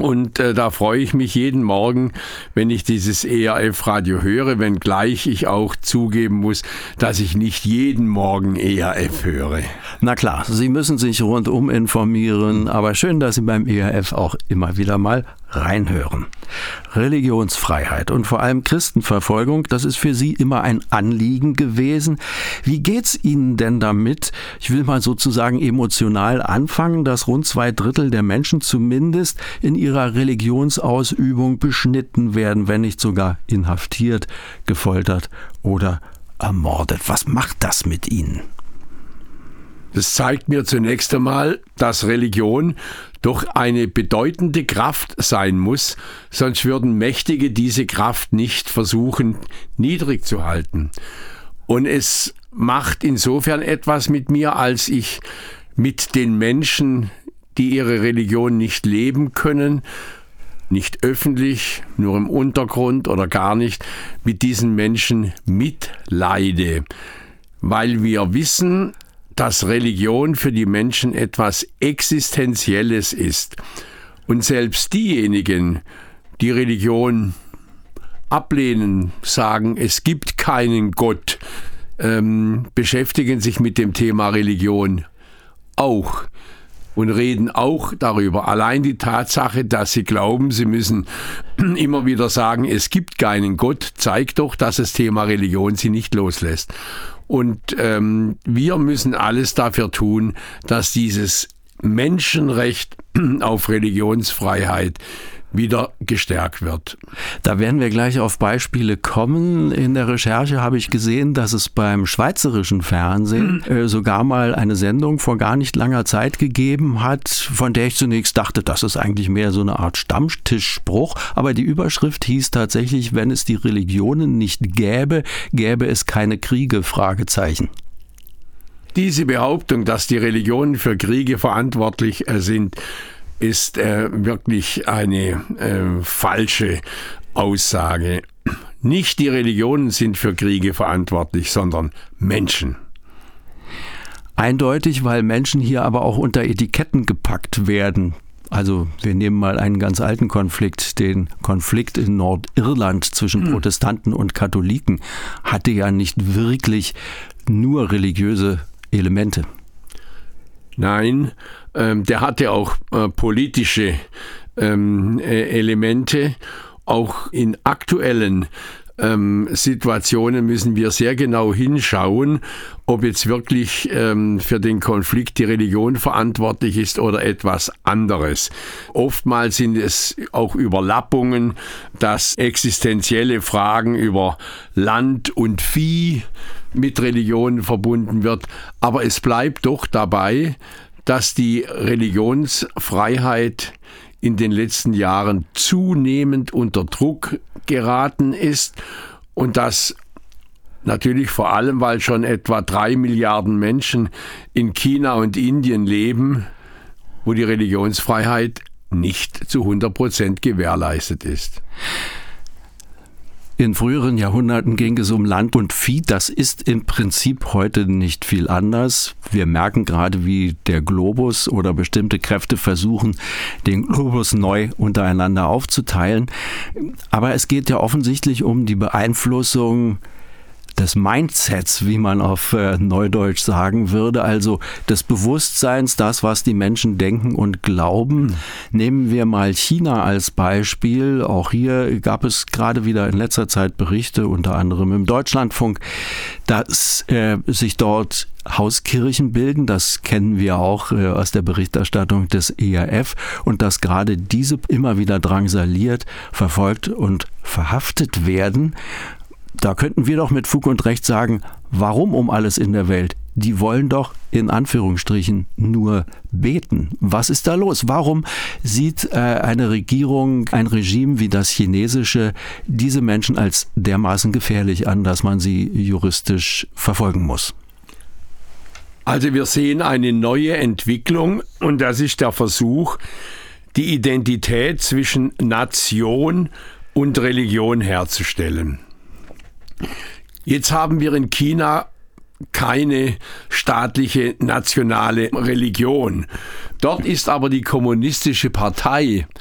Und da freue ich mich jeden Morgen, wenn ich dieses ERF-Radio höre, wenngleich ich auch zugeben muss, dass ich nicht jeden Morgen ERF höre. Na klar, Sie müssen sich rundum informieren, aber schön, dass Sie beim ERF auch immer wieder mal reinhören. Religionsfreiheit und vor allem Christenverfolgung, das ist für Sie immer ein Anliegen gewesen. Wie geht's Ihnen denn damit? Ich will mal sozusagen emotional anfangen, dass rund 2/3 der Menschen zumindest in ihrer Religionsausübung beschnitten werden, wenn nicht sogar inhaftiert, gefoltert oder ermordet. Was macht das mit Ihnen? Das zeigt mir zunächst einmal, dass Religion doch eine bedeutende Kraft sein muss, sonst würden Mächtige diese Kraft nicht versuchen, niedrig zu halten. Und es macht insofern etwas mit mir, als ich mit den Menschen, die ihre Religion nicht leben können, nicht öffentlich, nur im Untergrund oder gar nicht, mit diesen Menschen mitleide, weil wir wissen, dass Religion für die Menschen etwas Existenzielles ist. Und selbst diejenigen, die Religion ablehnen, sagen, es gibt keinen Gott, beschäftigen sich mit dem Thema Religion auch und reden auch darüber. Allein die Tatsache, dass sie glauben, sie müssen immer wieder sagen, es gibt keinen Gott, zeigt doch, dass das Thema Religion sie nicht loslässt. Und wir müssen alles dafür tun, dass dieses Menschenrecht auf Religionsfreiheit wieder gestärkt wird. Da werden wir gleich auf Beispiele kommen. In der Recherche habe ich gesehen, dass es beim schweizerischen Fernsehen sogar mal eine Sendung vor gar nicht langer Zeit gegeben hat, von der ich zunächst dachte, das ist eigentlich mehr so eine Art Stammtischspruch. Aber die Überschrift hieß tatsächlich, wenn es die Religionen nicht gäbe, gäbe es keine Kriege, Fragezeichen. Diese Behauptung, dass die Religionen für Kriege verantwortlich sind, ist wirklich eine falsche Aussage. Nicht die Religionen sind für Kriege verantwortlich, sondern Menschen. Eindeutig, weil Menschen hier aber auch unter Etiketten gepackt werden. Also wir nehmen mal einen ganz alten Konflikt, den Konflikt in Nordirland zwischen Protestanten und Katholiken, hatte ja nicht wirklich nur religiöse Elemente. Nein, der hatte auch politische Elemente. Auch in aktuellen Situationen müssen wir sehr genau hinschauen, ob jetzt wirklich für den Konflikt die Religion verantwortlich ist oder etwas anderes. Oftmals sind es auch Überlappungen, dass existenzielle Fragen über Land und Vieh mit Religion verbunden wird. Aber es bleibt doch dabei, dass die Religionsfreiheit in den letzten Jahren zunehmend unter Druck geraten ist und das natürlich vor allem, weil schon etwa 3 Milliarden Menschen in China und Indien leben, wo die Religionsfreiheit nicht zu 100% gewährleistet ist. In früheren Jahrhunderten ging es um Land und Vieh. Das ist im Prinzip heute nicht viel anders. Wir merken gerade, wie der Globus oder bestimmte Kräfte versuchen, den Globus neu untereinander aufzuteilen. Aber es geht ja offensichtlich um die Beeinflussung des Mindsets, wie man auf Neudeutsch sagen würde, also des Bewusstseins, das, was die Menschen denken und glauben. Nehmen wir mal China als Beispiel. Auch hier gab es gerade wieder in letzter Zeit Berichte, unter anderem im Deutschlandfunk, dass sich dort Hauskirchen bilden. Das kennen wir auch aus der Berichterstattung des ERF und dass gerade diese immer wieder drangsaliert, verfolgt und verhaftet werden. Da könnten wir doch mit Fug und Recht sagen, warum um alles in der Welt? Die wollen doch in Anführungsstrichen nur beten. Was ist da los? Warum sieht eine Regierung, ein Regime wie das chinesische, diese Menschen als dermaßen gefährlich an, dass man sie juristisch verfolgen muss? Also wir sehen eine neue Entwicklung und das ist der Versuch, die Identität zwischen Nation und Religion herzustellen. Jetzt haben wir in China keine staatliche nationale Religion. Dort ist aber die kommunistische Partei